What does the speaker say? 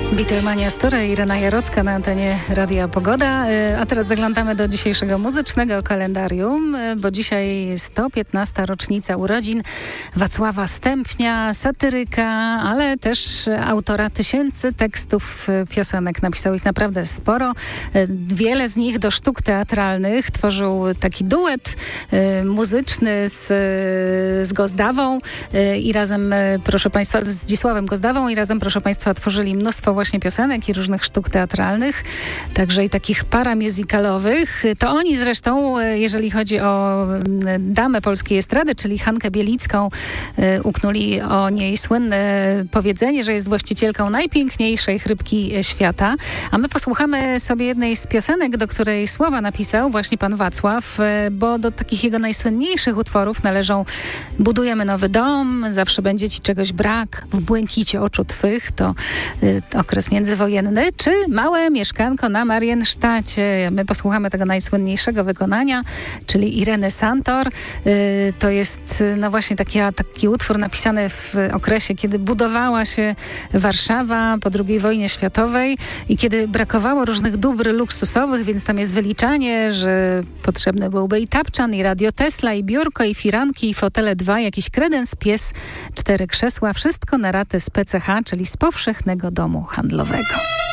Beatlemania Story, Irena Jarocka na antenie Radia Pogoda. A teraz zaglądamy do dzisiejszego muzycznego kalendarium, bo dzisiaj 115. rocznica urodzin Wacława Stępnia, satyryka, ale też autora tysięcy tekstów piosenek. Napisał ich naprawdę sporo. Wiele z nich do sztuk teatralnych. Tworzył taki duet muzyczny z Gozdawą i razem, proszę Państwa, z Zdzisławem Gozdawą i razem, proszę Państwa, tworzyli mnóstwo właśnie piosenek i różnych sztuk teatralnych, także i takich paramusicalowych. To oni zresztą, jeżeli chodzi o damę polskiej estrady, czyli Hankę Bielicką, uknuli o niej słynne powiedzenie, że jest właścicielką najpiękniejszej chrypki świata. A my posłuchamy sobie jednej z piosenek, do której słowa napisał właśnie pan Wacław, bo do takich jego najsłynniejszych utworów należą Budujemy nowy dom, Zawsze będzie ci czegoś brak, W błękicie oczu twych, to okres międzywojenny, czy Małe mieszkanko na Mariensztacie. My posłuchamy tego najsłynniejszego wykonania, czyli Ireny Santor. To jest no właśnie taki utwór napisany w okresie, kiedy budowała się Warszawa po II wojnie światowej i kiedy brakowało różnych dóbr luksusowych, więc tam jest wyliczanie, że potrzebny byłby i tapczan, i radio Tesla, i biurko, i firanki, i fotele 2, jakiś kredens, pies, 4 krzesła, wszystko na ratę z PCH, czyli z Powszechnego Domu Handlowego.